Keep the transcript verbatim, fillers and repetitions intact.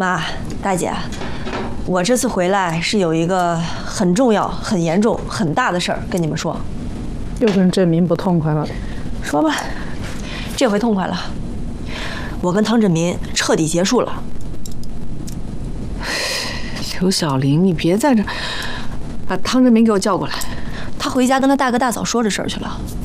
妈，大姐，我这次回来是有一个很重要、很严重、很大的事儿跟你们说。 又跟振民不痛快了？ 说吧，这回痛快了。我跟汤振民彻底结束了。 刘小玲，你别在这，把汤振民给我叫过来。 他回家跟他大哥大嫂说这事儿去了。